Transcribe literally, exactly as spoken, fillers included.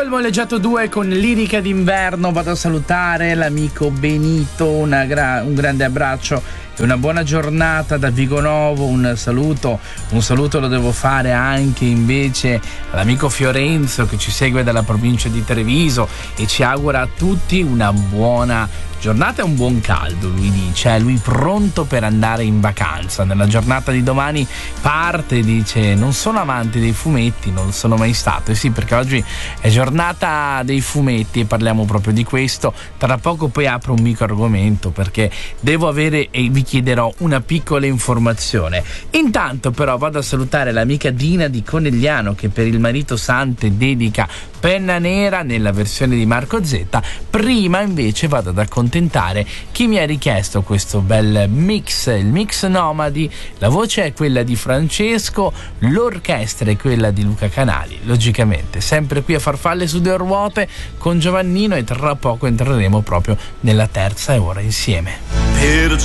il Molleggiato due con Lirica d'inverno. Vado a salutare l'amico Benito, una gra- un grande abbraccio e una buona giornata da Vigonovo. Un saluto, un saluto lo devo fare anche invece all'amico Fiorenzo che ci segue dalla provincia di Treviso e ci augura a tutti una buona giornata e un buon caldo. Lui dice, è lui pronto per andare in vacanza. Nella giornata di domani parte, dice, non sono amante dei fumetti, non sono mai stato. E sì, perché oggi è giornata dei fumetti e parliamo proprio di questo. Tra poco poi apro un micro argomento perché devo avere e vi chiederò una piccola informazione. Intanto però vado a salutare l'amica Dina di Conegliano che per il marito Sante dedica Penna Nera nella versione di Marco Zeta. Prima invece vado ad accontentare chi mi ha richiesto questo bel mix, il mix Nomadi. La voce è quella di Francesco, l'orchestra è quella di Luca Canali, logicamente sempre qui a Farfalle su due ruote con Giovannino, e tra poco entreremo proprio nella terza ora insieme.